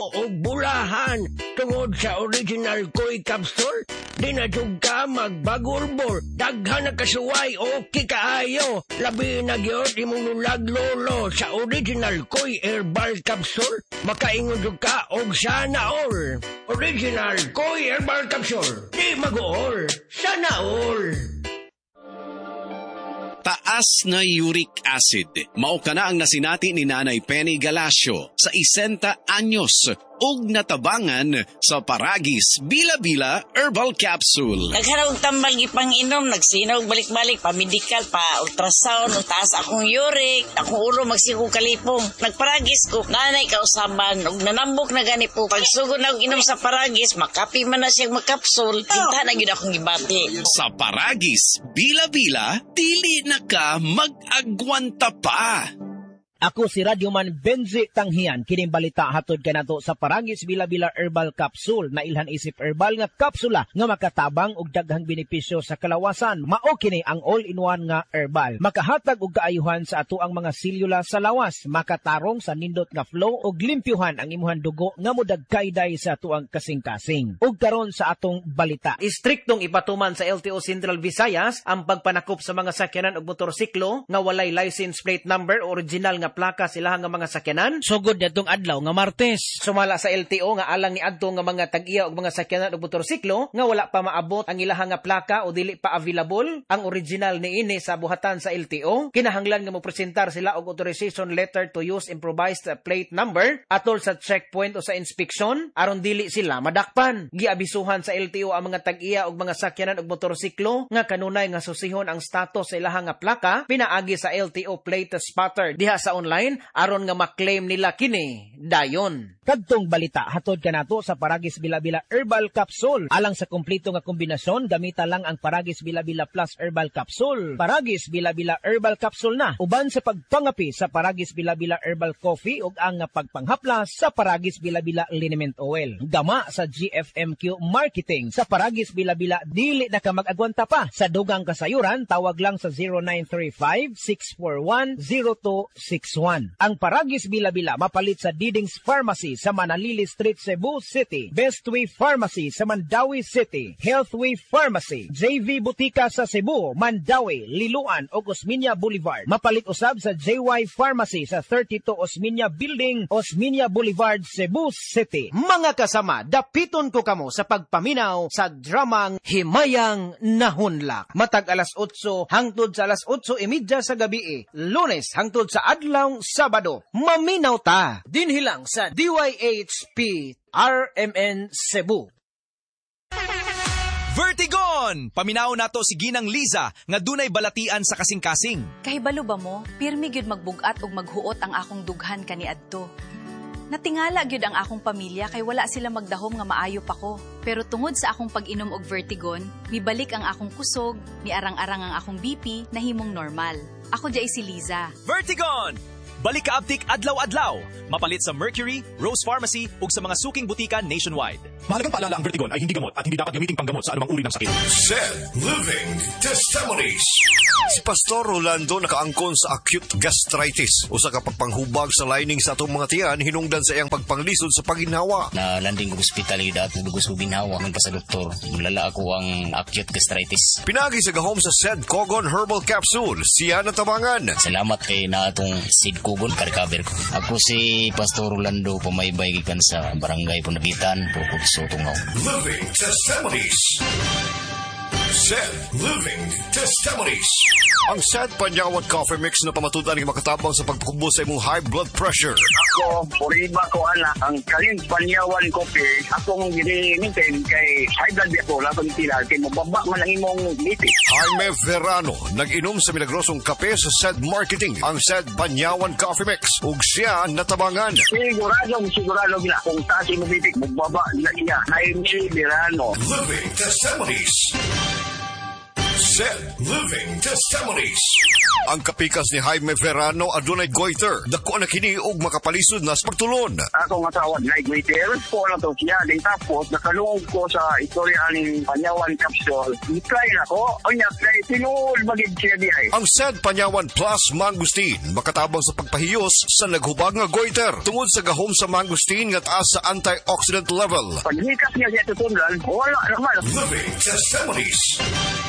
o bulahan tungod sa original Koy capsule. Di na jud ka magbagurbor, daghan na kasuway o kikaayo. Labi na gyud imong lulag lolo sa original Koy herbal capsule. Makaingon jud ka og sana all. Original Koy herbal capsule. Di mag-all, sana all. Taas na uric acid. Mao ka na ang nasinati ni Nanay Penny Galasio sa 60 anyos ug natabangan sa Paragis Bila-Bila Herbal Capsule. Nagharawag tambal gipang-inom, nagsinog balik-balik, pa-medical, pa-ultrasound, taas akong uric, akong ulo magsikong kalipong. Nagparagis ko, nanay kausaban, ug nanambok na gani po. Pagsugod na og inom sa Paragis, makapi man na siyang makapsul, tinta na gyud akong gibati. Sa Paragis Bila-Bila, dili na ka mag-agwanta pa. Ako si Radyoman Benzi Tanghian, kining balita hatod kanato sa Paragis Bila-Bila Herbal Capsule na ilhan isip herbal nga kapsula nga makatabang og daghang benepisyo sa kalawasan. Mao kini ang all-in-one nga herbal. Makahatag og kaayuhan sa ato ang mga selula sa lawas, makatarong sa nindot nga flow og limpyuhan ang imuhang dugo nga modagkayday sa atuang kasing-kasing. Ug karon sa atong balita, istriktong ipatuman sa LTO Central Visayas ang pagpanakop sa mga sakyanan og motorsiklo nga walay license plate number original nga plaka sila nga mga sakyanan sugod datong adlaw nga Martes. Sumala sa LTO nga alang ni adto nga mga tag-iya og mga sakyanan og motorsiklo nga wala pa maabot ang ilahang nga plaka o dili pa available ang original niini sa buhatan sa LTO, kinahanglan nga mopresentar sila og authorization letter to use improvised plate number atol sa checkpoint o sa inspeksyon aron dili sila madakpan. Giabisuhan sa LTO ang mga tag-iya og mga sakyanan og motorsiklo nga kanunay nga susihon ang status sa ilahang nga plaka pinaagi sa LTO plate spotter diha sa online aron nga maklaim nila kini dayon. Kadtong balita hatod kanato sa Paragis Bila-Bila Herbal Capsule. Alang sa kumpleto nga kombinasyon, gamita lang ang Paragis Bila-Bila Plus Herbal Capsule. Paragis Bila-Bila Herbal Capsule na uban sa pagpangapi sa Paragis Bila-Bila Herbal Coffee ug ang pagpanghaplas sa Paragis Bila-Bila Liniment Oil. Gama sa GFMQ Marketing sa Paragis Bila-Bila, dili na ka mag-agwanta pa. Sa dugang kasayuran, tawag lang sa 0935-641-0261. Ang Paragis Bila-Bila mapalit sa Diding's Pharmacy sa Manalili Street, Cebu City, Bestway Pharmacy sa Mandawi City, Healthway Pharmacy, JV Butika sa Cebu, Mandawi, Liloan ug Osmeña Boulevard. Mapalit usab sa JY Pharmacy sa 32 Osmeña Building, Osmeña Boulevard, Cebu City. Mga kasama, dapiton ko kamo sa pagpaminaw sa dramang Himayang Nahunlak. Matag alas 8 hangtod sa alas 8:30 sa gabi, Lunes hangtod sa adlaw Sabado. Maminaw ta dinhilang sa DYHP RMN Cebu. Vertigon! Paminaw nato si Ginang Liza nga dunay balatian sa kasing-kasing. Kahibalo ba mo, pirmi gyud magbugat og maghuot ang akong dughan kaniadto. Natingala gyud ang akong pamilya kay wala sila magdahom nga maayo pa ko. Pero tungod sa akong pag-inom og Vertigon, mibalik ang akong kusog, miarang-arang ang akong BP na himong normal. Ako jay si Liza. Vertigon! Balik ka aptik adlaw-adlaw. Mapalit sa Mercury, Rose Pharmacy ug sa mga suking butika nationwide. Mahalagang paalala, ang Vertigon ay hindi gamot at hindi dapat gamiting panggamot sa anumang uri ng sakit. Said Living Testimonies. Si Pastor Rolando nakaangkon sa acute gastritis o sa kapagpanghubag sa lining sa atong mga tiyan hinungdan sa iyang pagpanglisod sa paginawa. Na landing ko hospital ida at lugos ko ginawa man pa sa doktor. Mulala ako ang acute gastritis. Pinagi sa gahom sa Said Kogon Herbal Capsule, siya natabangan. Salamat kay na atong Said Kogon ka-recover ko. Ako si Pastor Rolando, pumaybay gikan sa Barangay Punagitan, Purkod Sotungaw. Living Testimonies. Said Living Testimonies. Ang Sad Panyawan Coffee Mix na pamatudan ng makatabang sa pagpakubo sa imong high blood pressure. Ako, puriba ko ana, ang kaling Panyawan Coffee, akong ginimintin kay high blood ako, lakong tila, kay mababa man ang imong BP. Jaime Verano, nag-inom sa milagrosong kape sa Sad Marketing, ang Sad Panyawan Coffee Mix, ug siya natabangan. Sigurado gina, kung taas imong BP, mababa na iya. Jaime Verano. Living Testimonies. Said Living Testimonies. Ang kapikas ni Jaime Verano adunay goiter. Dako na kini og makapalisod na sa pagtulon. Ako nga tawad na Goiter po na to siya. Din tapos nakalungog ko sa istorya ng Panyawan Capsule. I-try na ko. O niya, tinuol magig siya di ay. Ang said Panyawan Plus Mangustin makatabang sa pagpahiyos sa naghubag nga goiter tungod sa gahom sa mangustin nga taas sa antioxidant level. Pag hikap niya siya tutundan, wala naman. Living Testimonies.